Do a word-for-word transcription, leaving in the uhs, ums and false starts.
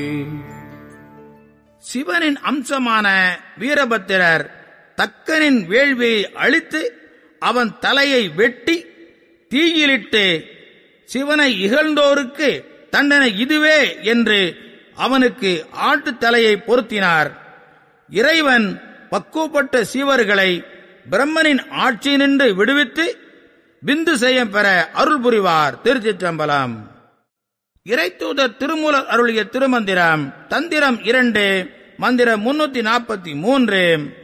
சிவனின் அம்சமான வீரபத்திரர் தக்கனின் வேள்வியை அழித்து அவன் தலையை வெட்டி தீயிலிட்டு சிவனை இகழ்ந்தோருக்கு தண்டனை இதுவே என்று அவனுக்கு ஆட்டு தலையை பொருத்தினார். இறைவன் பக்குவப்பட்ட சீவர்களை பிரம்மனின் ஆட்சியினின்று விடுவித்து பிந்து செய்யம் பெற அருள் புரிவார். திருச்சிற்றம்பலம். இறைத்தூதர் திருமூலர் அருளிய திருமந்திரம் தந்திரம் இரண்டு, மந்திரம் முன்னூத்தி நாற்பத்தி மூன்று.